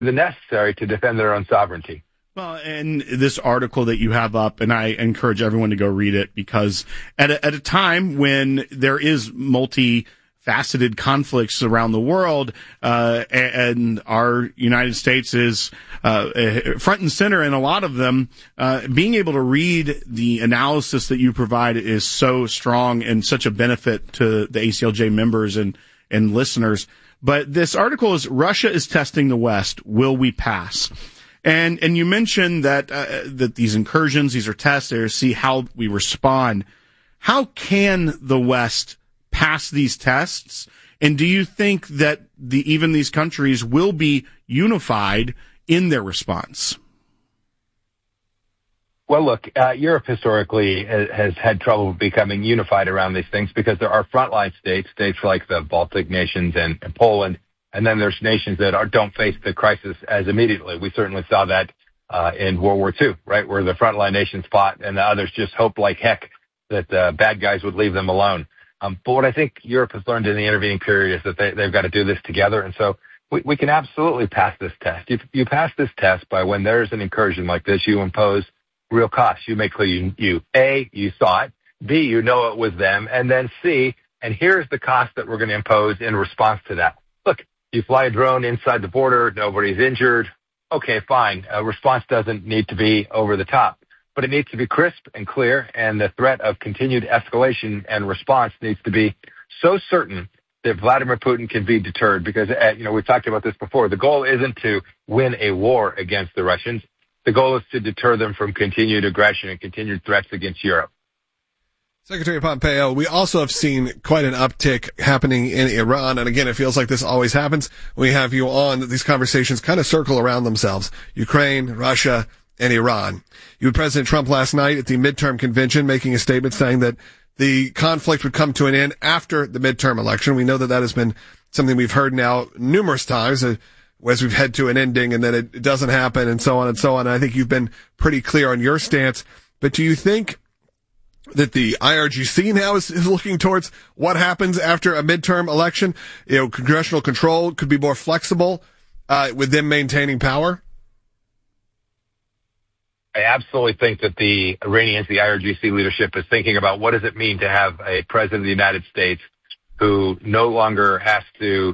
the necessary to defend their own sovereignty. Well, and this article that you have up, and I encourage everyone to go read it, because at a time when there is multifaceted conflicts around the world, and our United States is front and center in a lot of them, being able to read the analysis that you provide is so strong and such a benefit to the ACLJ members and listeners. But this article is Russia is testing the West. Will we pass? And you mentioned that that these incursions, these are tests, to see how we respond. How can the West pass these tests? And do you think that even these countries will be unified in their response? Well, look, Europe historically has had trouble becoming unified around these things because there are frontline states like the Baltic nations and Poland. And then there's nations that don't face the crisis as immediately. We certainly saw that in World War II, right, where the frontline nations fought and the others just hoped like heck that the bad guys would leave them alone. But what I think Europe has learned in the intervening period is that they've got to do this together. And so we can absolutely pass this test. You pass this test by when there's an incursion like this, you impose real costs. You make clear you saw it, B, you know it was them, and then C, and here's the cost that we're going to impose in response to that. Look, you fly a drone inside the border, nobody's injured. Okay, fine. A response doesn't need to be over the top, but it needs to be crisp and clear, and the threat of continued escalation and response needs to be so certain that Vladimir Putin can be deterred because, we've talked about this before. The goal isn't to win a war against the Russians. The goal is to deter them from continued aggression and continued threats against Europe. Secretary Pompeo, we also have seen quite an uptick happening in Iran. And again, it feels like this always happens. We have you on that these conversations kind of circle around themselves. Ukraine, Russia, and Iran. You had President Trump last night at the midterm convention making a statement saying that the conflict would come to an end after the midterm election. We know that has been something we've heard now numerous times as we've head to an ending and then it doesn't happen and so on and so on. And I think you've been pretty clear on your stance. But do you think that the IRGC now is looking towards what happens after a midterm election? Congressional control could be more flexible with them maintaining power? I absolutely think that the Iranians, the IRGC leadership, is thinking about what does it mean to have a president of the United States who no longer has to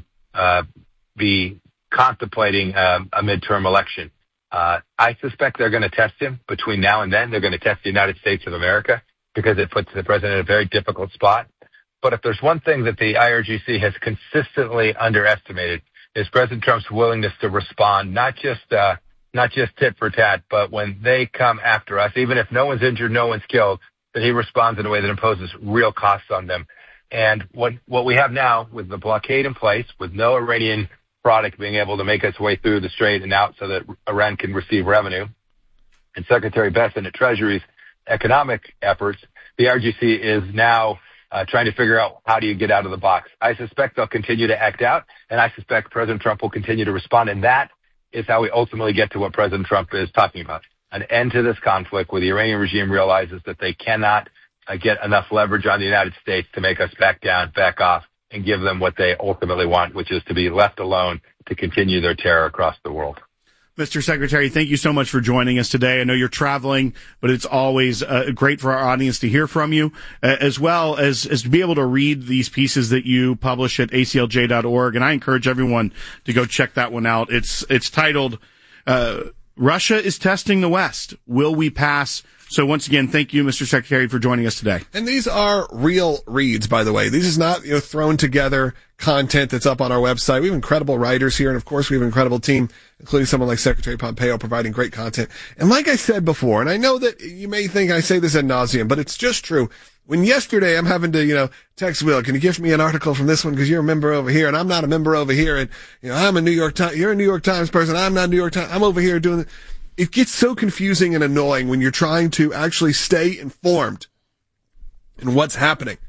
be contemplating a midterm election. I suspect they're going to test him between now and then. They're going to test the United States of America because it puts the president in a very difficult spot. But if there's one thing that the IRGC has consistently underestimated is President Trump's willingness to respond, not just tit for tat, but when they come after us, even if no one's injured, no one's killed, that he responds in a way that imposes real costs on them. And what we have now with the blockade in place, with no Iranian product being able to make its way through the strait and out so that Iran can receive revenue, and Secretary Bessent at Treasury's economic efforts, the IRGC is now trying to figure out how do you get out of the box. I suspect they'll continue to act out, and I suspect President Trump will continue to respond, and that is how we ultimately get to what President Trump is talking about, an end to this conflict where the Iranian regime realizes that they cannot get enough leverage on the United States to make us back down, back off, and give them what they ultimately want, which is to be left alone to continue their terror across the world. Mr. Secretary, thank you so much for joining us today. I know you're traveling, but it's always great for our audience to hear from you, as well as to be able to read these pieces that you publish at aclj.org. And I encourage everyone to go check that one out. It's titled, Russia is Testing the West. Will we pass? So once again, thank you, Mr. Secretary, for joining us today. And these are real reads, by the way. This is not thrown together content that's up on our website. We have incredible writers here, and of course we have an incredible team, including someone like Secretary Pompeo providing great content. And like I said before, and I know that you may think I say this ad nauseum, but it's just true. When yesterday I'm having to, text Will, can you give me an article from this one because you're a member over here and I'm not a member over here, and I'm a New York Times, you're a New York Times person, I'm not a New York Times, I'm over here doing it. It gets so confusing and annoying when you're trying to actually stay informed in what's happening.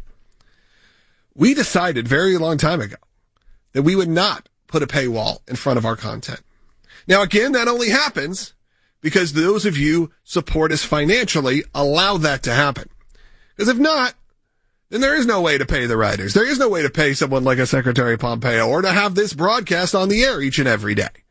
We decided very long time ago that we would not put a paywall in front of our content. Now, again, that only happens because those of you support us financially allow that to happen. Because if not, then there is no way to pay the writers. There is no way to pay someone like a Secretary Pompeo or to have this broadcast on the air each and every day.